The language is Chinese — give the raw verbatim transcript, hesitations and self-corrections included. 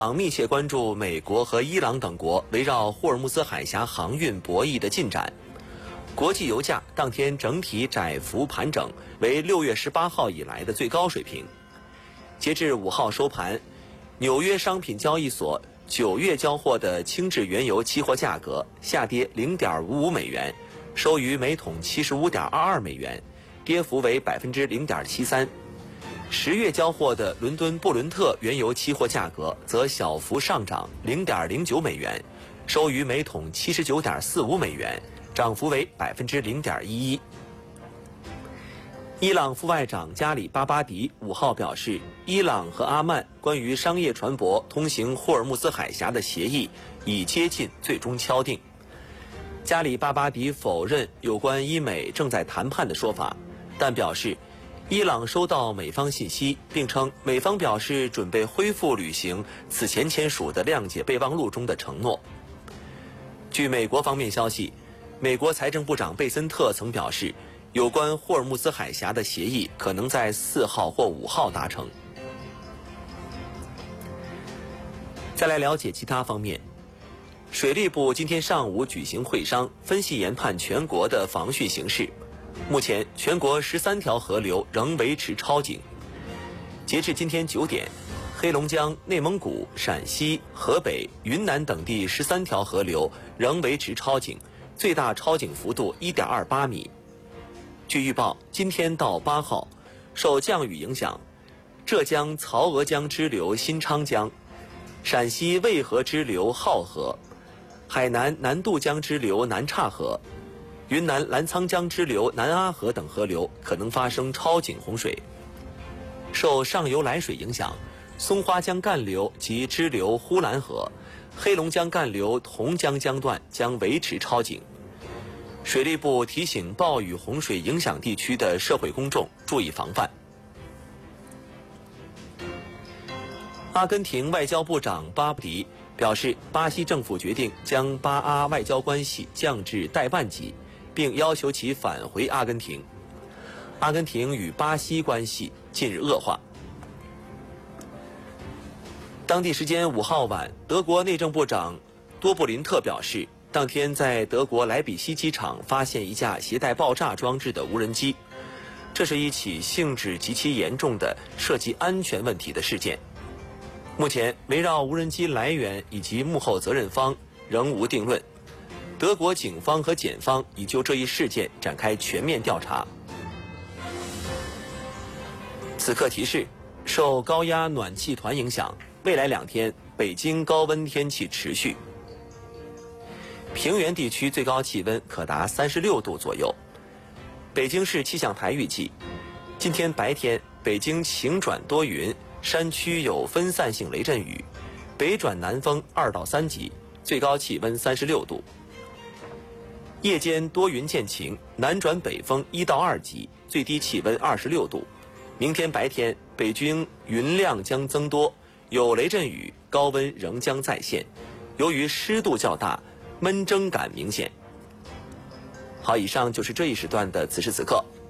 密切关注美国和伊朗等国围绕霍尔木兹海峡航运博弈的进展。国际油价当天整体窄幅盘整，为六月十八号以来的最高水平。截至五号收盘，纽约商品交易所九月交货的轻质原油期货价格下跌零点五五美元，收于每桶七十五点二二美元，跌幅为百分之零点七三。十月交货的伦敦布伦特原油期货价格则小幅上涨零点零九美元，收于每桶七十九点四五美元，涨幅为百分之零点一一。伊朗副外长加里巴巴迪五号表示，伊朗和阿曼关于商业船舶通行霍尔木兹海峡的协议已接近最终敲定。加里巴巴迪否认有关伊美正在谈判的说法，但表示伊朗收到美方信息，并称美方表示准备恢复履行此前签署的谅解备忘录中的承诺。据美国方面消息，美国财政部长贝森特曾表示，有关霍尔木兹海峡的协议可能在四号或五号达成。再来了解其他方面，水利部今天上午举行会商，分析研判全国的防汛形势。目前，全国十三条河流仍维持超警。截至今天九点，黑龙江、内蒙古、陕西、河北、云南等地十三条河流仍维持超警，最大超警幅度一点二八米。据预报，今天到八号，受降雨影响，浙江曹娥江支流新昌江、陕西渭河支流浩河、海南南渡江支流南岔河、云南澜沧江支流南阿河等河流可能发生超警洪水。受上游来水影响，松花江干流及支流呼兰河、黑龙江干流同江江段将维持超警。水利部提醒暴雨洪水影响地区的社会公众注意防范。阿根廷外交部长巴布迪表示，巴西政府决定将巴阿外交关系降至代办级，并要求其返回阿根廷。阿根廷与巴西关系近日恶化。当地时间五号晚，德国内政部长多布林特表示，当天在德国莱比锡机场发现一架携带爆炸装置的无人机，这是一起性质极其严重的涉及安全问题的事件。目前，围绕无人机来源以及幕后责任方仍无定论。德国警方和检方已就这一事件展开全面调查。此刻提示，受高压暖气团影响，未来两天北京高温天气持续。平原地区最高气温可达三十六度左右。北京市气象台预计，今天白天北京晴转多云，山区有分散性雷阵雨，北转南风二到三级，最高气温三十六度。夜间多云见晴，南转北风一到二级，最低气温二十六度。明天白天，北京云量将增多，有雷阵雨，高温仍将再现。由于湿度较大，闷蒸感明显。好，以上就是这一时段的此时此刻。